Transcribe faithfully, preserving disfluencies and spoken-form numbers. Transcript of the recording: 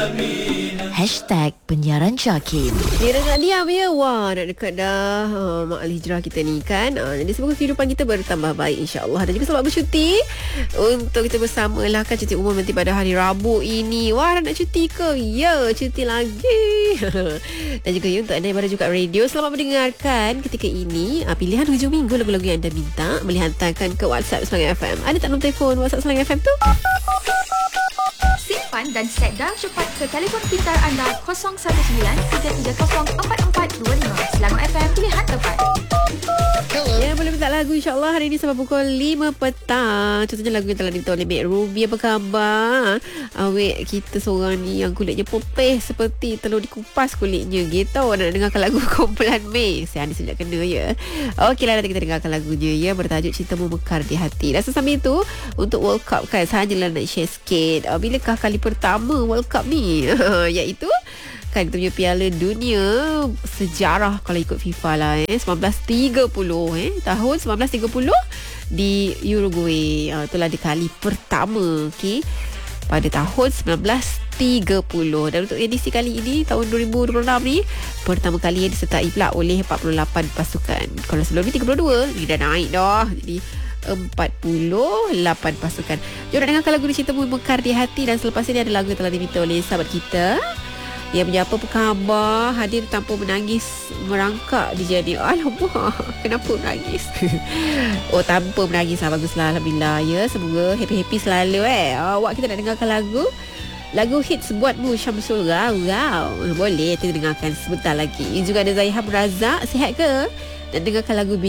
Hashtag penyiaran Jakim. Dia dah nak diam ya. Wah, nak dekat dah ha, Mak Al-Hijrah kita ni kan. ha, Jadi semoga kehidupan kita bertambah baik insyaAllah. Dan juga selamat bercuti untuk kita bersama lah kan. Cuti umum nanti pada hari Rabu ini. Wah, nak cuti ke? Ya, cuti lagi. Dan juga ya, untuk anda yang baru juga radio, selamat mendengarkan ketika ini. ha, Pilihan hujung minggu lagu-lagu yang anda minta boleh hantarkan ke WhatsApp Selangor F M. Ada tak nombor telefon WhatsApp Selangor F M tu? Simpan dan set dah cepat ke telefon pintar anda kosong satu sembilan tiga tiga kosong empat empat dua lima. Selangor F M, pilihan tepat. Ya, boleh minta lagu insyaAllah hari ini sampai pukul lima petang. Contohnya lagu yang telah diminta oleh Mek Ruby. Apa khabar? Awek kita seorang ni yang kulitnya putih seperti telur dikupas kulitnya gitu. Nak dengarkan lagu kumpulan Mek. Saya ni sejak kena ya. Okeylah, nanti kita dengarkan lagunya ya, bertajuk Cintamu Mekar di Hati. Dan sesambil itu untuk World Cup kan, sahajalah nak share sikit. uh, Bilakah kali pertama World Cup ni? Iaitu kan kita punya Piala Dunia sejarah kalau ikut FIFA lah eh sembilan belas tiga puluh eh tahun sembilan belas tiga puluh di Uruguay. Uh, itulah di kali pertama okey pada tahun sembilan belas tiga puluh. Dan untuk edisi kali ini tahun dua ribu dua puluh enam ni pertama kali yang disertai pula oleh empat puluh lapan pasukan. Kalau sebelum ni tiga puluh dua, ni dah naik dah jadi empat puluh lapan pasukan. Jom nak dengarkan lagu Cintamu Mekar di Hati. Dan selepas ini ada lagu yang telah diminta oleh sahabat kita yang menyapa apa khabar, hadir tanpa menangis merangkak dia jadi. Alamak, kenapa menangis? Oh, tanpa menangis lah. Baguslah, Alhamdulillah ya. Semoga happy-happy selalu eh. Awak kita nak dengarkan lagu Lagu hits buatmu Syamsul Rau. Boleh kita dengarkan sebentar lagi. Juga ada Zaiha Razak. Sihat ke? Dan dengarkan lagu